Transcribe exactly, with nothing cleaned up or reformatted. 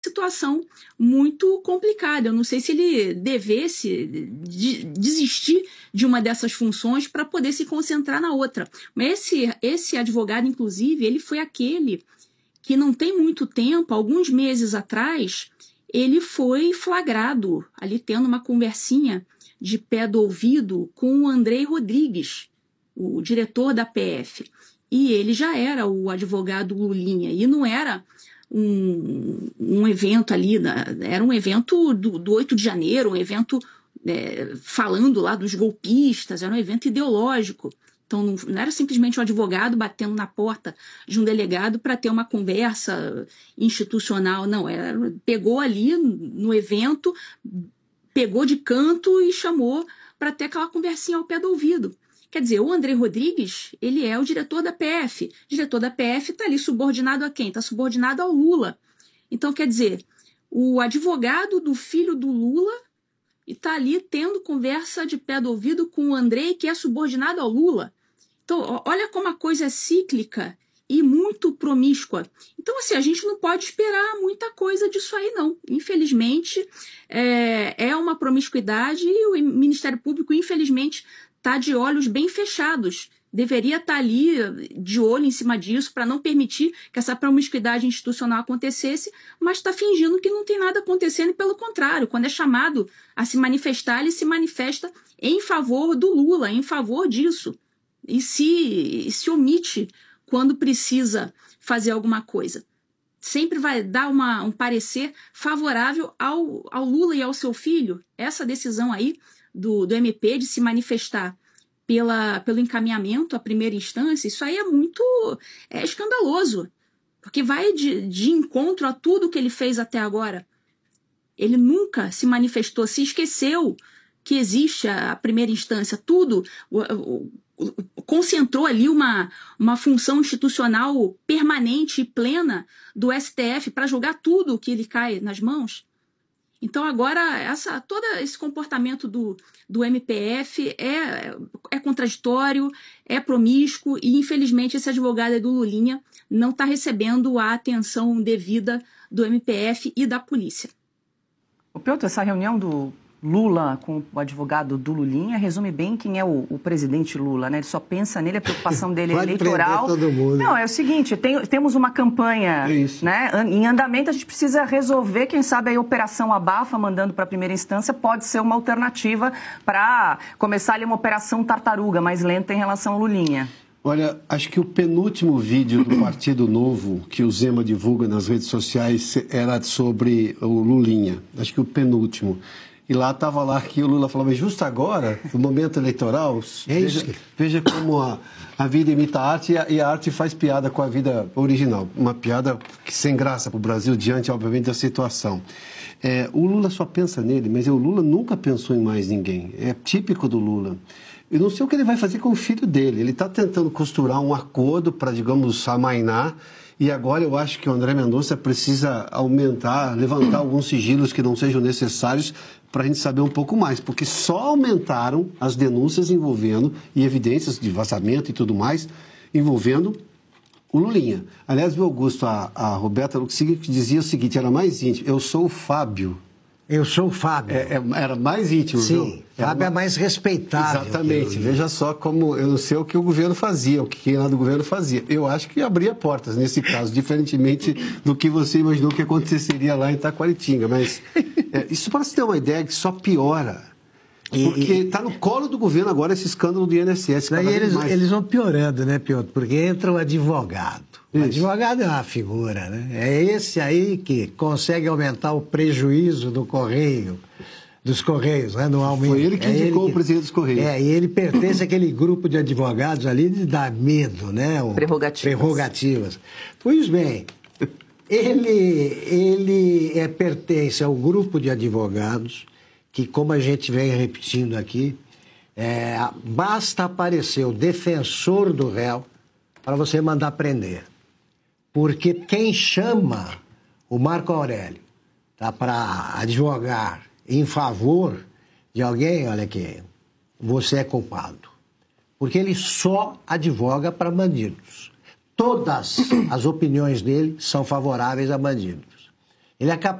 situação muito complicada. Eu não sei se ele devesse de, desistir de uma dessas funções para poder se concentrar na outra. Mas esse, esse advogado, inclusive, ele foi aquele que não tem muito tempo, alguns meses atrás, ele foi flagrado ali tendo uma conversinha de pé do ouvido com o Andrei Rodrigues, o diretor da P F. E ele já era o advogado Lulinha, e não era um, um evento ali, era um evento do, do oito de janeiro, um evento é, falando lá dos golpistas, era um evento ideológico. Então, não, não era simplesmente um advogado batendo na porta de um delegado para ter uma conversa institucional, não. Era, pegou ali no evento, pegou de canto e chamou para ter aquela conversinha ao pé do ouvido. Quer dizer, o Andrei Rodrigues, ele é o diretor da P F. O diretor da P F está ali subordinado a quem? Está subordinado ao Lula. Então, quer dizer, o advogado do filho do Lula está ali tendo conversa de pé do ouvido com o Andrei, que é subordinado ao Lula. Então, olha como a coisa é cíclica e muito promíscua. Então, assim, a gente não pode esperar muita coisa disso aí, não. Infelizmente, é, é uma promiscuidade e o Ministério Público, infelizmente, está de olhos bem fechados. Deveria estar ali de olho em cima disso para não permitir que essa promiscuidade institucional acontecesse, mas está fingindo que não tem nada acontecendo e, pelo contrário, quando é chamado a se manifestar, ele se manifesta em favor do Lula, em favor disso. E se, e se omite quando precisa fazer alguma coisa. Sempre vai dar uma, um parecer favorável ao, ao Lula e ao seu filho. Essa decisão aí do, do M P de se manifestar pela, pelo encaminhamento à primeira instância, isso aí é muito é escandaloso, porque vai de, de encontro a tudo que ele fez até agora. Ele nunca se manifestou, se esqueceu que existe a, a primeira instância, tudo... O, o, concentrou ali uma, uma função institucional permanente e plena do S T F para julgar tudo que lhe cai nas mãos. Então agora essa, todo esse comportamento do, do M P F é, é contraditório, é promíscuo e infelizmente esse advogado do Lulinha não está recebendo a atenção devida do M P F e da polícia. O Piotr, essa reunião do Lula com o advogado do Lulinha resume bem quem é o, o presidente Lula, né? Ele só pensa nele, a preocupação dele é eleitoral. Todo mundo. Não, é o seguinte, tem, temos uma campanha é isso. né, em andamento, a gente precisa resolver, quem sabe a Operação Abafa, mandando para a primeira instância, pode ser uma alternativa para começar ali uma Operação Tartaruga, mais lenta em relação ao Lulinha. Olha, acho que o penúltimo vídeo do Partido Novo que o Zema divulga nas redes sociais era sobre o Lulinha. Acho que o penúltimo. E lá estava lá que o Lula falou, mas justo agora, no momento eleitoral, é veja, veja como a, a vida imita a arte e a, e a arte faz piada com a vida original. Uma piada sem graça para o Brasil, diante, obviamente, da situação. É, o Lula só pensa nele, mas o Lula nunca pensou em mais ninguém. É típico do Lula. Eu não sei o que ele vai fazer com o filho dele. Ele está tentando costurar um acordo para, digamos, amainar. E agora eu acho que o André Mendonça precisa aumentar, levantar alguns sigilos que não sejam necessários para a gente saber um pouco mais, porque só aumentaram as denúncias envolvendo, e evidências de vazamento e tudo mais, envolvendo o Lulinha. Aliás, meu Augusto, a, a Roberta dizia o seguinte, era mais íntimo, eu sou o Fábio. Eu sou o Fábio. É, é, era mais íntimo, Sim, viu? Fábio uma... é mais respeitável. Exatamente. Veja só como, eu não sei o que o governo fazia, o que quem lá do governo fazia. Eu acho que abria portas nesse caso, diferentemente do que você imaginou que aconteceria lá em Taquaritinga. Mas é, isso para você ter uma ideia que só piora. Porque está no colo do governo agora esse escândalo do I N S S. Daí eles, eles vão piorando, né, Piotr? Porque entra o advogado. O Isso. advogado é uma figura, né? É esse aí que consegue aumentar o prejuízo do Correio, dos Correios, né? Anualmente. Foi ele que é indicou ele que, o presidente dos Correios. É, e ele pertence àquele grupo de advogados ali de dar medo, né? O, prerrogativas. Prerrogativas. Pois bem, ele, ele é, pertence ao grupo de advogados que, como a gente vem repetindo aqui, é, basta aparecer o defensor do réu para você mandar prender. Porque quem chama o Marco Aurélio tá, para advogar em favor de alguém, olha aqui, você é culpado. Porque ele só advoga para bandidos. Todas as opiniões dele são favoráveis a bandidos. Ele é capaz